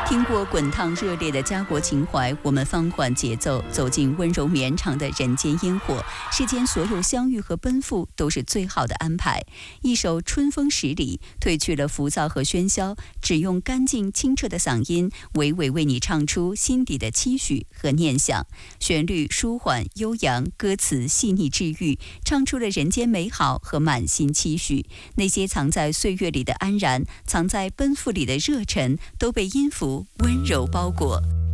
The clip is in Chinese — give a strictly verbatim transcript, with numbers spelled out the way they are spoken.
听过滚烫热烈的家国情怀，我们放缓节奏，走进温柔绵长的人间烟火。世间所有相遇和奔赴，都是最好的安排。一首《春风十里》褪去了浮躁和喧嚣，只用干净清澈的嗓音，娓娓为你唱出心底的期许和念想。旋律舒缓悠扬，歌词细腻治愈，唱出了人间美好和满心期许。那些藏在岁月里的安然，藏在奔赴里的热忱，都被音符温柔包裹。